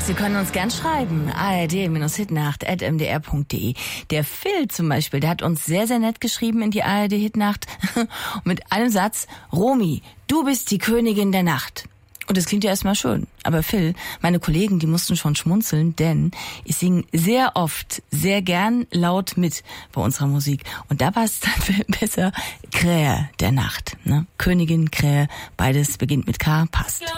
Sie können uns gern schreiben. ard-hitnacht@mdr.de. Der Phil zum Beispiel, der hat uns sehr, sehr nett geschrieben in die ARD-Hitnacht. Mit einem Satz: Romy, du bist die Königin der Nacht. Und das klingt ja erstmal schön. Aber Phil, meine Kollegen, die mussten schon schmunzeln, denn ich singe sehr oft, sehr gern laut mit bei unserer Musik. Und da war es dann besser Krähe der Nacht. Ne? Königin, Krähe, beides beginnt mit K, passt.